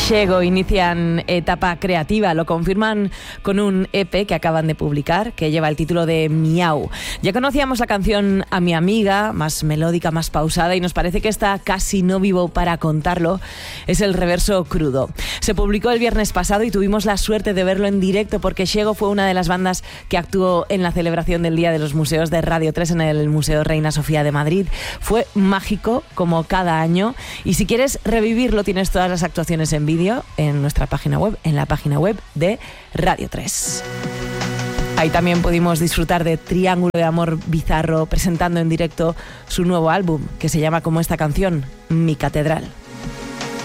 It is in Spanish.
Shego inician etapa creativa, lo confirman con un EP que acaban de publicar, que lleva el título de Miau. Ya conocíamos la canción A mi amiga, más melódica, más pausada, y nos parece que esta Casi no vivo para contarlo es el reverso crudo. Se publicó el viernes pasado y tuvimos la suerte de verlo en directo porque Shego fue una de las bandas que actuó en la celebración del Día de los Museos de Radio 3 en el Museo Reina Sofía de Madrid. Fue mágico como cada año, y si quieres revivirlo tienes todas las actuaciones en vídeo en nuestra página web, en la página web de Radio 3. Ahí también pudimos disfrutar de Triángulo de Amor Bizarro presentando en directo su nuevo álbum, que se llama como esta canción, Mi Catedral.